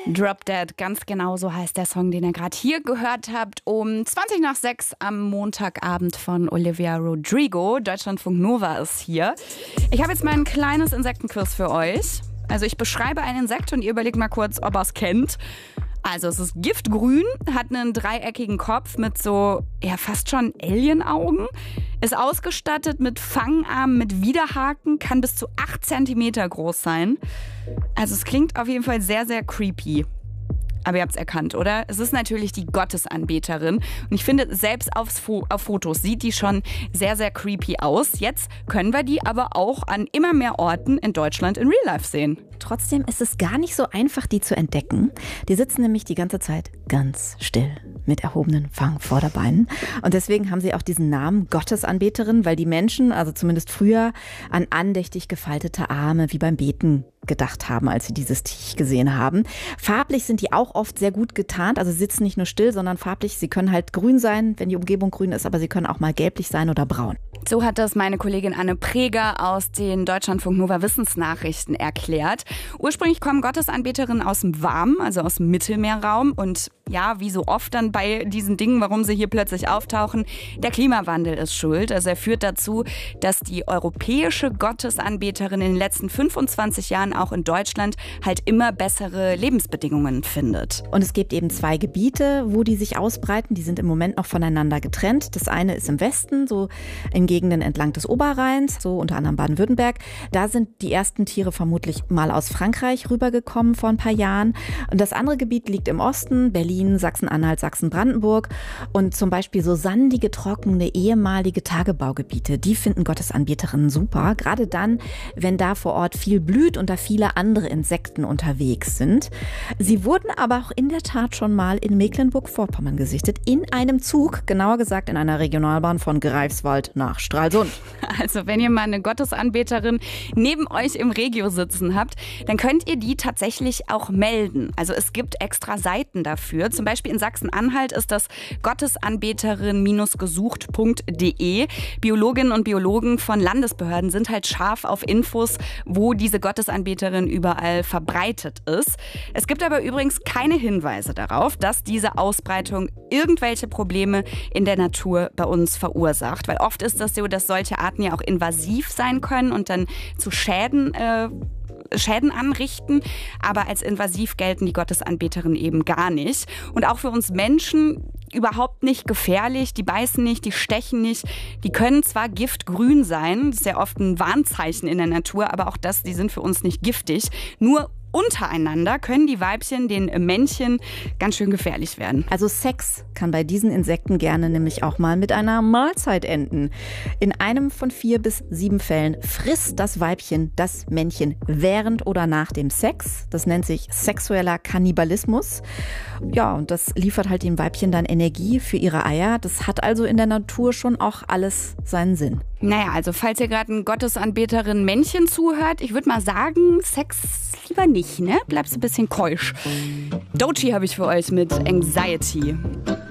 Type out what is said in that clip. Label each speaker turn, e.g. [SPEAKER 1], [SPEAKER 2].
[SPEAKER 1] Drop Dead, ganz genau so heißt der Song, den ihr gerade hier gehört habt, um 6:20 am Montagabend von Olivia Rodrigo. Deutschlandfunk Nova ist hier. Ich habe jetzt mal ein kleines Insektenquiz für euch. Also ich beschreibe ein Insekt und ihr überlegt mal kurz, ob ihr es kennt. Also es ist giftgrün, hat einen dreieckigen Kopf mit so, ja fast schon Alien-Augen, ist ausgestattet mit Fangarmen, mit Widerhaken, kann bis zu 8 Zentimeter groß sein. Also es klingt auf jeden Fall sehr, sehr creepy. Aber ihr habt es erkannt, oder? Es ist natürlich die Gottesanbeterin. Und ich finde, selbst auf Fotos sieht die schon sehr, sehr creepy aus. Jetzt können wir die aber auch an immer mehr Orten in Deutschland in Real Life sehen.
[SPEAKER 2] Trotzdem ist es gar nicht so einfach, die zu entdecken. Die sitzen nämlich die ganze Zeit ganz still mit erhobenen Fangvorderbeinen. Und deswegen haben sie auch diesen Namen Gottesanbeterin, weil die Menschen, also zumindest früher, an andächtig gefaltete Arme wie beim Beten gedacht haben, als sie dieses Viech gesehen haben. Farblich sind die auch oft sehr gut getarnt, also sie sitzen nicht nur still, sondern farblich. Sie können halt grün sein, wenn die Umgebung grün ist, aber sie können auch mal gelblich sein oder braun.
[SPEAKER 1] So hat das meine Kollegin Anne Preger aus den Deutschlandfunk Nova Wissensnachrichten erklärt. Ursprünglich kommen Gottesanbeterinnen aus dem Warmen, also aus dem Mittelmeerraum. Und ja, wie so oft dann bei diesen Dingen, warum sie hier plötzlich auftauchen, der Klimawandel ist schuld. Also er führt dazu, dass die europäische Gottesanbeterin in den letzten 25 Jahren auch in Deutschland halt immer bessere Lebensbedingungen findet.
[SPEAKER 2] Und es gibt eben 2 Gebiete, wo die sich ausbreiten. Die sind im Moment noch voneinander getrennt. Das eine ist im Westen, so in Gegenden entlang des Oberrheins, so unter anderem Baden-Württemberg. Da sind die ersten Tiere vermutlich mal aus Frankreich rübergekommen vor ein paar Jahren. Und das andere Gebiet liegt im Osten, Berlin, Sachsen-Anhalt, Sachsen-Brandenburg. Und zum Beispiel so sandige, trockene, ehemalige Tagebaugebiete, die finden Gottesanbeterinnen super. Gerade dann, wenn da vor Ort viel blüht und da viele andere Insekten unterwegs sind. Sie wurden aber auch in der Tat schon mal in Mecklenburg-Vorpommern gesichtet, in einem Zug, genauer gesagt in einer Regionalbahn von Greifswald nach Stralsund.
[SPEAKER 1] Also wenn ihr mal eine Gottesanbeterin neben euch im Regio sitzen habt, dann könnt ihr die tatsächlich auch melden. Also es gibt extra Seiten dafür. Zum Beispiel in Sachsen-Anhalt ist das gottesanbeterin-gesucht.de. Biologinnen und Biologen von Landesbehörden sind halt scharf auf Infos, wo diese Gottesanbeterin überall verbreitet ist. Es gibt aber übrigens keine Hinweise darauf, dass diese Ausbreitung irgendwelche Probleme in der Natur bei uns verursacht. Weil oft ist das so, dass solche Arten ja auch invasiv sein können und dann zu Schäden anrichten, aber als invasiv gelten die Gottesanbeterinnen eben gar nicht. Und auch für uns Menschen überhaupt nicht gefährlich, die beißen nicht, die stechen nicht, die können zwar giftgrün sein, das ist ja oft ein Warnzeichen in der Natur, aber auch die sind für uns nicht giftig, nur untereinander können die Weibchen den Männchen ganz schön gefährlich werden.
[SPEAKER 2] Also Sex kann bei diesen Insekten gerne nämlich auch mal mit einer Mahlzeit enden. In einem von 4 bis 7 Fällen frisst das Weibchen das Männchen während oder nach dem Sex. Das nennt sich sexueller Kannibalismus. Ja, und das liefert halt dem Weibchen dann Energie für ihre Eier. Das hat also in der Natur schon auch alles seinen Sinn.
[SPEAKER 1] Naja, also falls ihr gerade ein Gottesanbeterin-Männchen zuhört, ich würde mal sagen, Sex lieber nicht, ne? Bleibst ein bisschen keusch. Doechii habe ich für euch mit Anxiety.